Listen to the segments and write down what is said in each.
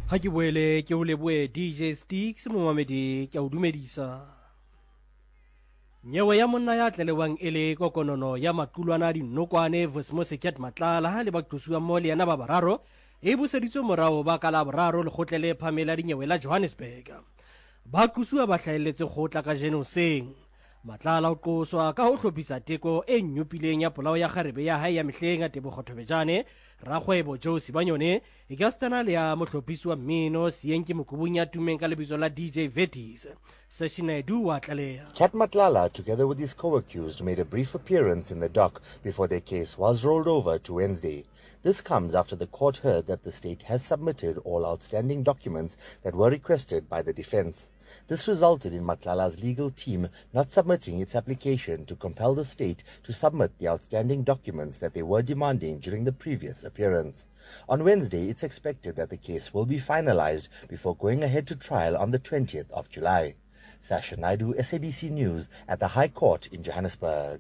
Ha ke boele ke o leboe DJ Sticks momamedi ke o dumedisa. Nyewe ya monna ya tlelewang ele kokonono ya maqulwana dinokwane Vosmosekat Matlala le baqosuwa mole yana ba bararo e buseditswe morao ba ka la boraro le khotlele phamela dinyewe la Johannesburg. Ba qosuwa ba hlaeletse khotla ka jeno seng. Matlala o qoswa ka ho hlophisa teko e nyupileng ya polao ya kgarebe ya hae ya mehleng a Tebogothobejane rakgwebo Joe Banyone e ka stana le ya mohlopisi wa mmino Sienke Mokubung ya tumeng ka lebitso la DJ Vetis. Seshinedu wa tlaleha. Kat Matlala, together with his co-accused, made a brief appearance in the dock before their case was rolled over to Wednesday. This comes after the court heard that the state has submitted all outstanding documents that were requested by the defense. This resulted in Matlala's legal team not submitting its application to compel the state to submit the outstanding documents that they were demanding during the previous appearance. On Wednesday, it's expected that the case will be finalized before going ahead to trial on the 20th of July. Sasha Naidu, SABC News, at the High Court in Johannesburg.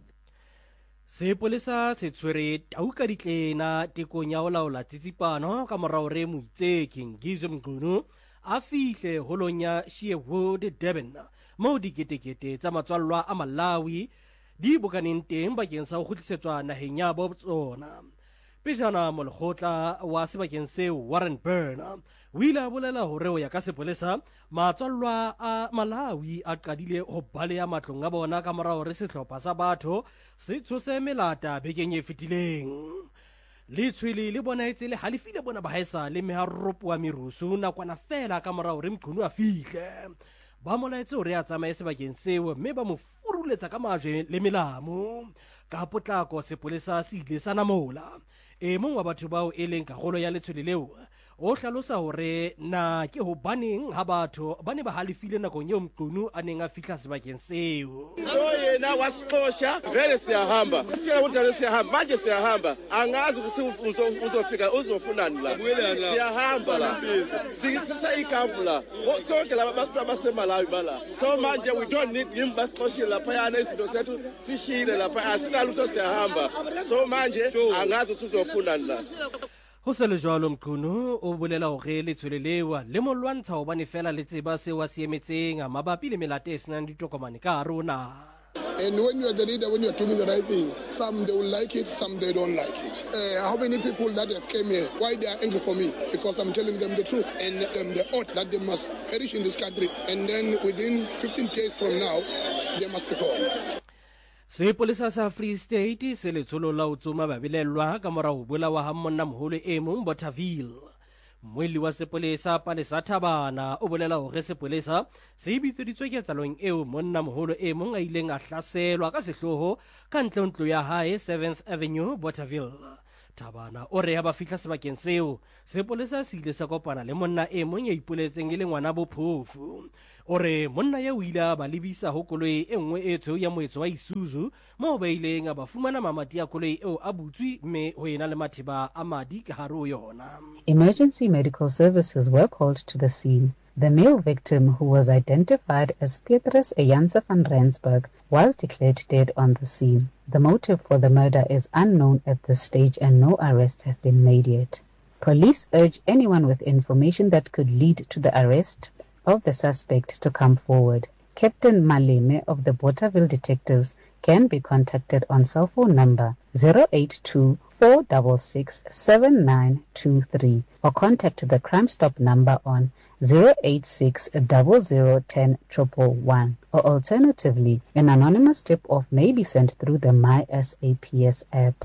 Sepolesa se tshwere tauka ditlena tekong ya ho laola tsitsipano ka morao re moitse King Gizo Mngunu a fihle holong ya Sheerwood Durban moo diketekete tsa matswallwa a Malawi di bokaneng teng bakeng sa ho kgutlisetswa naheng ya bo tsona. Pejana molekgotla wa sebakeng seo Warren Byrne o ile a bolela hore ho ya ka sepolesa matswallwa a Malawi a qadile ho baleha matlong a bona ka morao re sehlopha sa batho se tshose melata bekeng e fetileng. Le tshwele le bona etse le halefile bona ba haesa le meharopo wa mirusu nakwana fela ka morao re Mqunu a fihle. Ba molaetse hore a tsamaye sebakeng seo mme ba mo furuletsa ka majwe le melamo. Ka potlako sepolesa se ile sa namola. E mong wa batho bao e leng karolo ya letshwele leo o hlalosa hore na ke hobaneng ha batho ba ne ba halefile nakong eo Mqunu a neng a fihla sebakeng seo. So yena wasixosha vele siyahamba siyela ukuthi siyahamba manje siyahamba angazi ukuthi uzofika uzofunani la siyahamba la sisa ikampu la sonke laba basipha basemalawi bala so manje we don't need him basixoshile lapha yana izinto sethu sishile lapha asinalutho siyahamba so manje angazi ukuthi uzofunani la. Ho se le jwalo Mqunu o bolela hore letshwele lewa le molwantsha hobane fela le tseba se wa siemetseng a mabapi le melate e senang ditokomane ka rona. And when you are the leader, when you are doing the right thing, some they will like it, some they don't like it. How many people that have came here, why they are angry for me? Because I'm telling them the truth and the oath that they must perish in this country. And then within 15 days from now, they must be gone. Sepolesa sa Free State se letsholo la ho tsoma babelelwa ka morao bolawa ha monna moholo e mong Bothaville. Moeli wa sepolesa Palesa Thabana o bolela hore sepolesa se bitseditswe ke tsalong eo monna moholo e mong a ileng a hlaselwa ka sehloho ka ntle ntlo ya hae 7th Avenue Bothaville. Thabana o re ha ba fihla sebakeng seo sepolesa se ile sa kopana le monna e mong ya ipoletseng e le ngwana bophofu. O re monna ya o ile a ba lebisa ho koloi e nngwe e tshweu ya moetso wa Isuzu moo ba ileng a ba fumana mamati ya koloi eo a butswi mme ho ena le mathiba a madi ka hare ho yona. Emergency medical services were called to the scene. The male victim, who was identified as Petrus Eyanse van Rensburg, was declared dead on the scene. The motive for the murder is unknown at this stage and no arrests have been made yet. Police urge anyone with information that could lead to the arrest of the suspect to come forward. Captain Maleme of the Bothaville Detectives can be contacted on cell phone number 082 466 7923 or contact the Crime Stop number on 086 0010 111, or alternatively, an anonymous tip-off may be sent through the MySAPS app.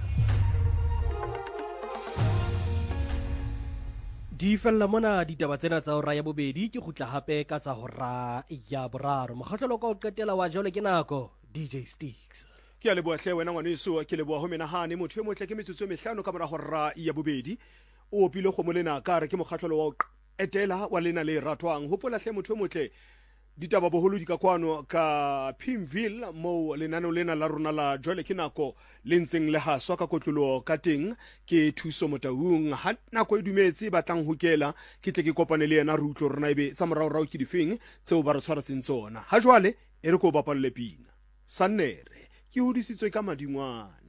Di fella mona ditaba tsena tsa hora ya bobedi ke khutla hape ka tsa hora ya boraro. Mokgahlelo ka o qetela wa jole ke nako DJ Sticks. Ke a leboa hle wena ngwaneso ke leboa ho menahane motho e motle ke metsotso mehlano ka mora hora ya bobedi o opile go molena ka re ke mokgahlelo wa etela wa lena le ratwang hopola hle motho e motle ditaba boholo di ka kwano ka Pimville mo lenano lena la rona la jole ke nako le ntseng le haswa ka kotlolo ka teng ke thuso motaung ha nako e dumetse batlang ho kela ke tle ke kopane le yena re utlo rona ebe tsa morao ke difeng tseo ba re tshwaratseng tsona ha jwale e re ko bapalle pina Sannere ke hodisitswe ka madingwana.